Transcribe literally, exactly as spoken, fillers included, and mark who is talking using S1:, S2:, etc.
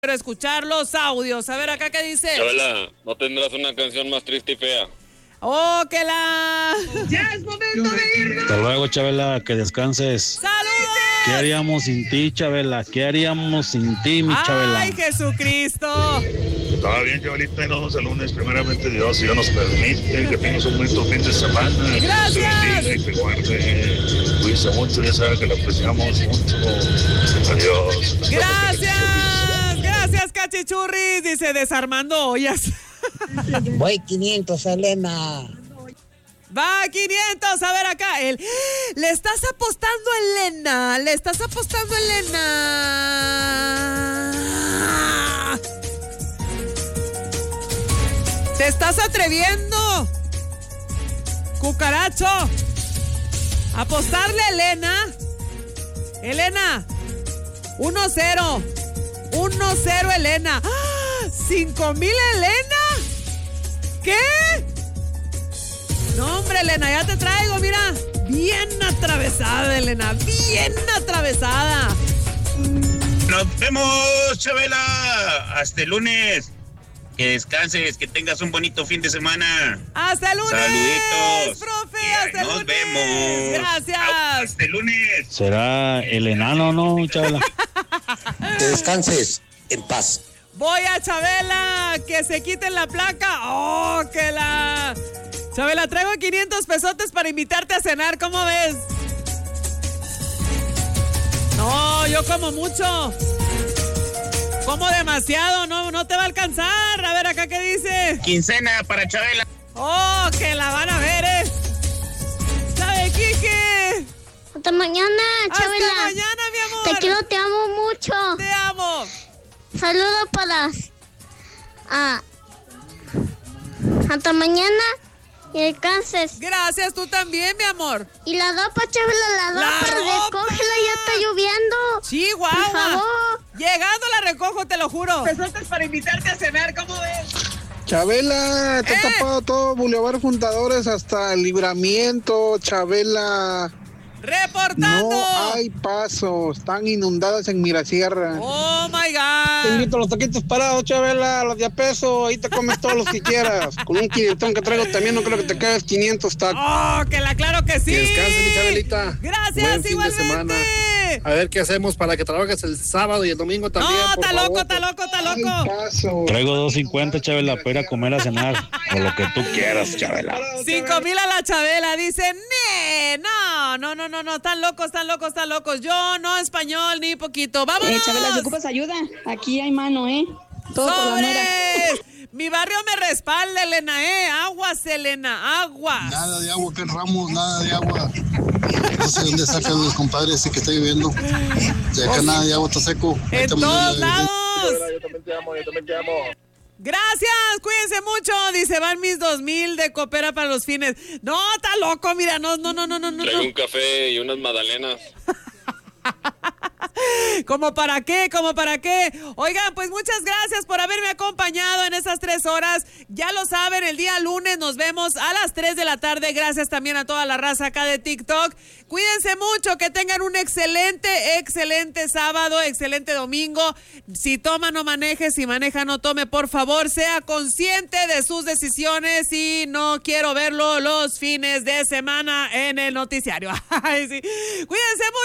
S1: Pero escuchar los audios. A ver acá qué dice.
S2: Chabela, ¿no tendrás una canción más triste y fea?
S1: ¡Oh, que la!
S3: ¡Ya es momento de irnos!
S4: Hasta luego, Chabela, que descanses.
S1: ¡Saludos!
S4: ¿Qué haríamos sin ti, Chabela? ¿Qué haríamos sin ti, mi Chabela?
S1: ¡Ay, Jesucristo!
S5: Está bien, Chabelita, y nos vemos el lunes, primeramente Dios, si Dios nos permite, que tengas un bonito fin de semana.
S1: ¡Gracias!
S5: Que te bendiga y te guarde. Cuídense mucho, ya saben que lo apreciamos mucho. Adiós.
S1: ¡Gracias! ¡Gracias, Cachichurris! Dice, desarmando ollas.
S6: Voy quinientos, Elena.
S1: Va, quinientos, a ver acá. El, le estás apostando a Elena. Le estás apostando a Elena. ¿Te estás atreviendo, cucaracho, a apostarle a Elena? Elena, uno cero. uno cero, Elena. ¡Ah! ¿Cinco mil, Elena? ¿Qué? No, hombre, Elena, ya te traigo, mira. Bien atravesada, Elena. Bien atravesada.
S7: Nos vemos, Chabela. Hasta el lunes. Que descanses, que tengas un bonito fin de semana.
S1: Hasta el lunes.
S7: Saluditos.
S1: Profe,
S7: Yeah,
S1: hasta el
S7: nos
S1: lunes.
S7: vemos.
S1: Gracias.
S7: Hasta el lunes.
S4: ¿Será el enano, no, Chabela?
S6: Que descanses en paz.
S1: Voy a Chabela, que se quiten la placa. Oh, que la... Chabela, traigo quinientos pesotes para invitarte a cenar, ¿cómo ves? No, yo como mucho. Como demasiado, no, no te va a alcanzar. A ver, acá qué dice.
S7: Quincena para Chabela.
S1: Oh, que la van a ver, ¿eh? ¿Sabe, Kike?
S8: Hasta mañana, Chabela.
S1: Hasta mañana, mi amor.
S8: Te quiero, te amo mucho.
S1: Te amo.
S8: Saludos para... Ah, hasta mañana y descanses.
S1: Gracias, tú también, mi amor.
S8: Y la ropa, Chabela, la ropa,
S1: ¡La ropa!
S8: recógela, ya está lloviendo.
S1: Chihuahua.
S8: Por favor.
S1: Llegando la recojo, te lo juro.
S3: Pesotes para invitarte a cenar, ¿cómo ves?
S9: Chabela, está
S1: ¡Eh!
S9: tapado todo Boulevard Fundadores hasta el Libramiento, Chabela.
S1: Reportando.
S9: No hay paso, están inundadas en Mirasierra.
S1: Oh, my
S9: Te
S1: God.
S9: invito a los taquitos parados, Chabela, los de a peso, ahí te comes todos los que quieras. Con un quinientón que traigo también no creo que te quedes quinientos tacos.
S1: Oh, que la claro que sí.
S9: Que descanse, mi Chabelita.
S1: Gracias,
S9: Buen fin de
S1: igualmente.
S9: semana. A ver qué hacemos para que trabajes el sábado y el domingo también.
S1: No,
S9: por
S1: está
S9: favor.
S1: loco, está loco, está
S9: Hay
S1: loco.
S9: paso.
S4: Traigo dos cincuenta, Chabela, para ir a comer a cenar. O lo que tú quieras, Chabela.
S1: Cinco mil a la Chabela, dice, "Nee, no, no, no, no, no, están locos, están locos, están locos. Yo no español ni poquito. ¡Vámonos!
S10: Eh, Chabela, si ocupas ayuda, aquí hay mano, ¿eh? Todo por la mera.
S1: ¡Sobres! Mi barrio me respalda, Elena, ¿eh? Aguas, Elena, aguas.
S11: Nada de agua, que Ramos, nada de agua. No sé dónde sacan los compadres, ese que está lloviendo. De acá nada de agua, está seco. Ahí
S1: En
S11: también
S1: todos
S11: la-
S1: lados.
S5: Yo también te amo, yo también te amo.
S1: Gracias, cuídense mucho. Dice, van mis dos mil de coopera para los fines. No, está loco, mira, no, no, no, no, no, no.
S2: Traigo un café y unas magdalenas.
S1: ¿Cómo para qué? ¿Cómo para qué? Oigan, pues muchas gracias por haberme acompañado en estas tres horas. Ya lo saben, el día lunes nos vemos a las tres de la tarde. Gracias también a toda la raza acá de TikTok. Cuídense mucho, que tengan un excelente, excelente sábado, excelente domingo. Si toma, no maneje. Si maneja, no tome. Por favor, sea consciente de sus decisiones y no quiero verlo los fines de semana en el noticiario. Ay, sí. Cuídense mucho.